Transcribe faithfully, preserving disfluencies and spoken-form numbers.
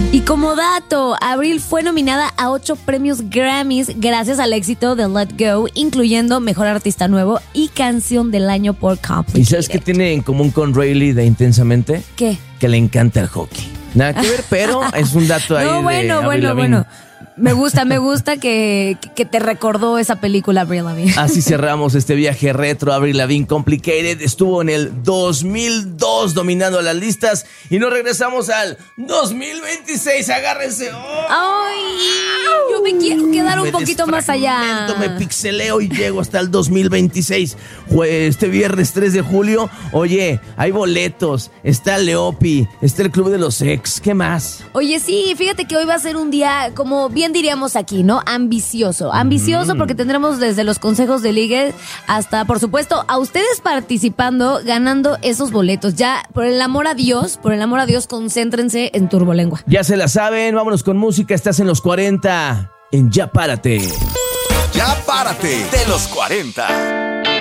Y como dato, Avril fue nominada a ocho premios Grammys gracias al éxito de Let Go, incluyendo Mejor Artista Nuevo y Canción del Año por Complicated. ¿Y sabes qué tiene en común con Rayleigh de Intensamente? ¿Qué? Que le encanta el hockey. Nada que ver, pero es un dato ahí. No, bueno, de Avril bueno, Lavigne. bueno. Me gusta, me gusta que, que te recordó esa película, Avril Lavigne. Así cerramos este viaje retro. Avril Lavigne Complicated estuvo en el dos mil dos dominando las listas y nos regresamos al dos mil veintiséis. Agárrense. ¡Oh! Ay, yo me quiero quedar un Me poquito más allá. desfragmento, Me pixeleo y llego hasta el dos mil veintiséis. Este viernes tres de julio, oye, hay boletos, está Leopi, está el Club de los Ex. ¿Qué más? Oye, sí, fíjate que hoy va a ser un día, como bien diríamos aquí, ¿no? Ambicioso. Ambicioso Mm. porque tendremos desde los consejos de ligue hasta, por supuesto, a ustedes participando, ganando esos boletos. Ya, por el amor a Dios, por el amor a Dios, concéntrense en Turbolengua. Ya se la saben, vámonos con música. Estás en los cuarenta, en Ya Párate. Ya Párate de los cuarenta.